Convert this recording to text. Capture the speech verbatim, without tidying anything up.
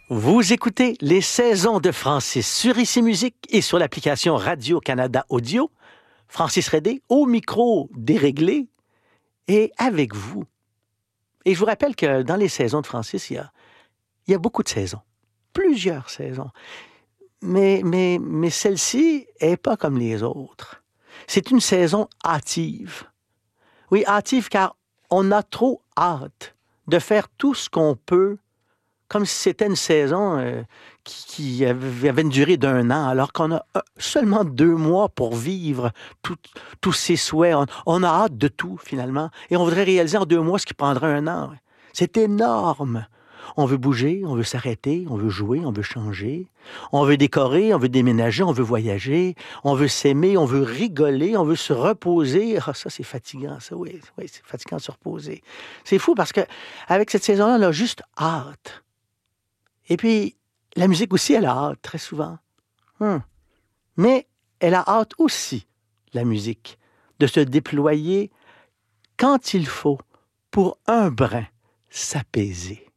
Vous écoutez Les Saisons de Francis sur Ici Musique et sur l'application Radio-Canada Audio. Francis Redé au micro déréglé et avec vous. Et je vous rappelle que dans les saisons de Francis, il y a, il y a beaucoup de saisons, plusieurs saisons. Mais, mais, mais celle-ci n'est pas comme les autres. C'est une saison hâtive. Oui, hâtive car on a trop hâte de faire tout ce qu'on peut, comme si c'était une saison euh, qui, qui avait une durée d'un an, alors qu'on a seulement deux mois pour vivre tout, tous ces souhaits. On, on a hâte de tout, finalement. Et on voudrait réaliser en deux mois ce qui prendrait un an. C'est énorme. On veut bouger, on veut s'arrêter, on veut jouer, on veut changer. On veut décorer, on veut déménager, on veut voyager. On veut s'aimer, on veut rigoler, on veut se reposer. Ah, ça, c'est fatigant, ça, oui. Oui, c'est fatigant de se reposer. C'est fou parce que avec cette saison-là, on a juste hâte. Et puis, la musique aussi, elle a hâte, très souvent. Hum. Mais elle a hâte aussi, la musique, de se déployer quand il faut pour un brin s'apaiser.